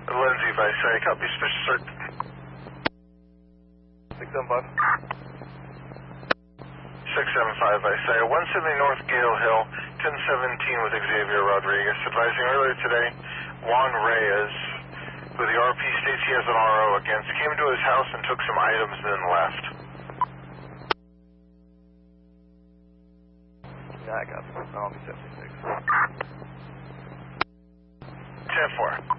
Lindsay, Vice, copy, suspicious search. 675. 675, Vice, 170 North Gale Hill, 1017 with Xavier Rodriguez. Advising earlier today, Juan Reyes, who the RP states he has an RO against, came to his house and took some items and then left. Yeah, I got it. I'll be 76. 10-4.